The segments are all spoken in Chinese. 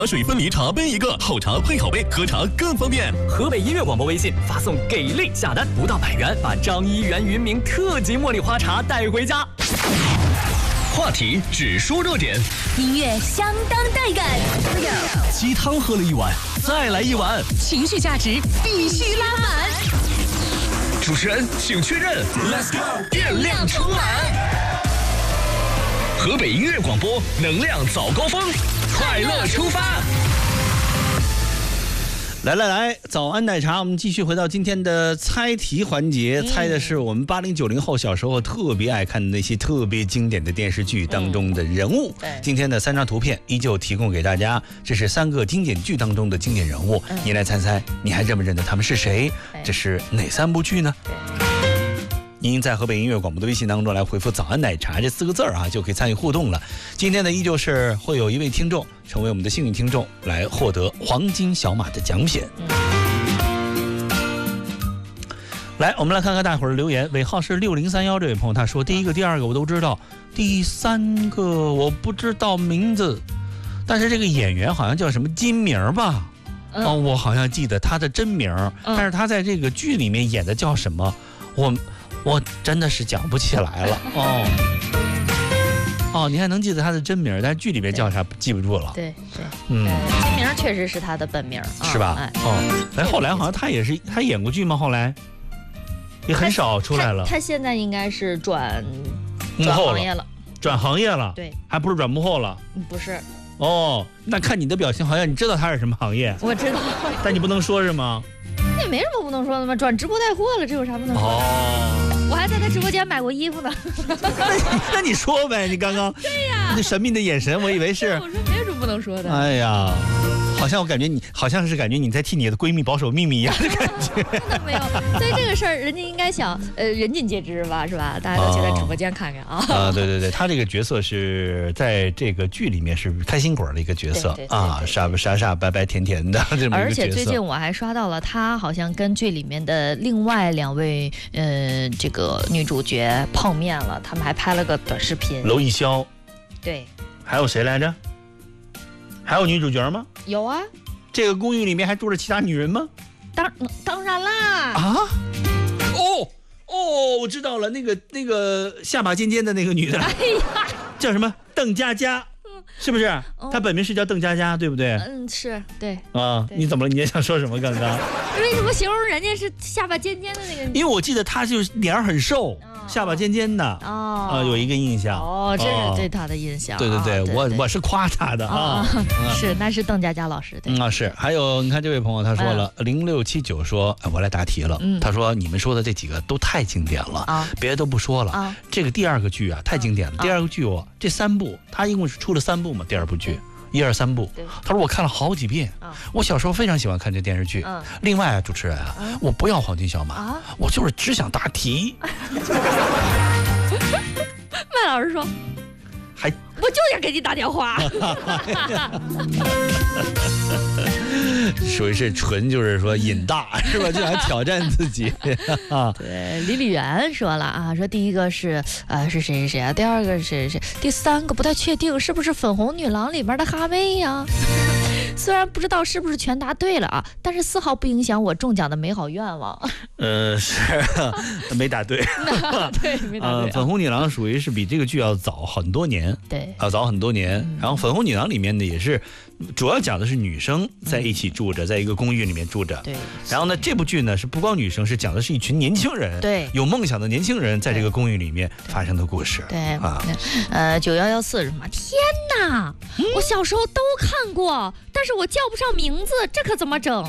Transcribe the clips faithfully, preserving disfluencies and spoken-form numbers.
水分离茶杯一个，好茶配好杯，喝茶更方便。 河北音乐广播微信发送给力下单，不到百元把张一元云茗特级茉莉花茶带回家。 话题只说热点， 音乐相当带感。 鸡汤喝了一碗，再来一碗。 情绪价值必须拉满。 主持人请确认 ，Let's go， 电量充满。河北音乐广播能量早高峰。快乐出发！ 来来来，早安奶茶，我们继续回到今天的猜题环节，嗯、猜的是我们八零九零后小时候特别爱看的那些特别经典的电视剧当中的人物。嗯、今天的三张图片依旧提供给大家，这是三个经典剧当中的经典人物，嗯、你来猜猜，你还认不认得他们是谁？这是哪三部剧呢？您在河北音乐广播的微信当中来回复早安奶茶这四个字啊，就可以参与互动了。今天呢，依旧是会有一位听众成为我们的幸运听众，来获得黄金小马的奖品。嗯、来，我们来看看大伙儿的留言。尾号是六零三幺这位朋友，他说第一个、第二个我都知道，第三个我不知道名字，但是这个演员好像叫什么金明吧？嗯、哦，我好像记得他的真名，嗯、但是他在这个剧里面演的叫什么？我。我真的是讲不起来了哦哦，你还能记得他的真名，但是剧里面叫啥记不住了。 对对，嗯，真名确实是他的本名， 是吧？哎哦，哎，后来好像他也是，他演过剧吗？后来也很少出来了。 他, 他, 他现在应该是转幕后行业了， 转行业了。 对， 还不是转幕后了？ 不是。 哦，那看你的表情，好像你知道他是什么行业。 我知道， 但你不能说是吗？ 那也没什么不能说的嘛，转直播带货了，这有啥不能说的？哦，我还在他直播间买过衣服呢。 那, 那你说呗，你刚刚对呀， 那神秘的眼神，我以为是。 我说没有什么不能说的。 哎呀，好像我感觉你好像是感觉你在替你的闺蜜保守秘密一样的感觉。 没有，所以这个事儿人家应该想，呃，人尽皆知吧，是吧？大家都去在直播间看看啊。 啊，对对对，他这个角色是在这个剧里面是开心果的一个角色啊，傻傻傻白白甜甜的这么一个角色。 而且最近我还刷到了他好像跟剧里面的另外两位呃这个女主角碰面了，他们还拍了个短视频。 娄艺潇， 对， 还有谁来着？还有女主角吗？ 有啊。 这个公寓里面还住着其他女人吗？ 当当然啦。 啊？哦哦，我知道了，那个那个下巴尖尖的那个女的，哎呀，叫什么？邓家佳。是不是？他本名是叫邓家佳，对不对？ 嗯，是对。 啊，你怎么了？你也想说什么？刚刚？ 为什么形容人家是下巴尖尖的那个？ 因为我记得他就是脸很瘦，哦、下巴尖尖的。哦，啊，有一个印象。 哦，这是对他的印象。 对对对， 哦、对我我是夸他的啊。 哦、是，那是邓家佳老师。对嗯啊，是。还有，你看这位朋友他说了，零六七九说，哎，我来答题了。嗯、他说你们说的这几个都太经典了，啊、别的都不说了。啊、这个第二个剧啊，太经典了。啊、第二个剧哦，这三部，他一共是出了三部嘛，第二部剧。一二三部，他说我看了好几遍，啊、我小时候非常喜欢看这电视剧。啊、另外啊，主持人啊，啊我不要黄金小马，啊、我就是只想答题。 麦老师说， 还我就想给你打电话。 属于是纯就是说瘾大是吧？就想挑战自己啊。 对，李李元说了啊，说第一个是呃是谁谁谁啊，第二个是谁，第三个不太确定是不是粉红女郎里边的哈妹呀。虽然不知道是不是全答对了啊，但是丝毫不影响我中奖的美好愿望。 呃，是没答对。 对，没答对、啊。 呃，粉红女郎属于是比这个剧要早很多年， 对， 要早很多年。嗯、然后粉红女郎里面呢，也是主要讲的是女生在一起住着，嗯、在一个公寓里面住着。 对。 然后呢，这部剧呢是不光女生，是讲的是一群年轻人， 对， 有梦想的年轻人在这个公寓里面发生的故事。 对啊，呃，九幺幺四什么？天哪！嗯、我小时候都看过，但是我叫不上名字，这可怎么整？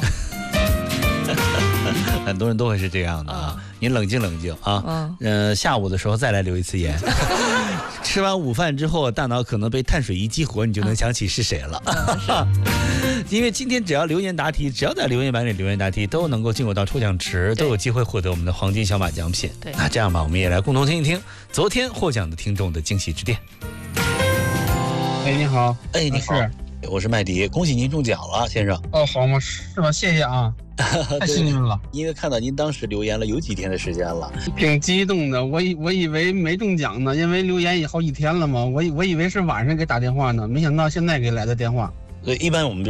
很多人都会是这样的啊，嗯、你冷静冷静啊，嗯、呃，下午的时候再来留一次言。吃完午饭之后，大脑可能被碳水一激活，你就能想起是谁了。嗯、因为今天只要留言答题，只要在留言板里留言答题，都能够进入到抽奖池，都有机会获得我们的黄金小马奖品。对，那这样吧，我们也来共同听一听昨天获奖的听众的惊喜致电。 哎，你好， 哎，你好。我是麦迪，恭喜您中奖了，先生。 哦，好吗？是吧？谢谢啊，太幸运了。 因为看到您当时留言了有几天的时间了， 挺激动的。我以我以为没中奖呢，因为留言也好几天了嘛，我以我以为是晚上给打电话呢，没想到现在给来的电话。 所以一般我们就